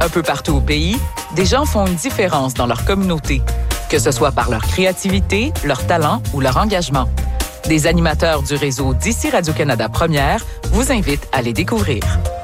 Un peu partout au pays, des gens font une différence dans leur communauté, que ce soit par leur créativité, leur talent ou leur engagement. Des animateurs du réseau d'ici Radio-Canada Première vous invitent à les découvrir.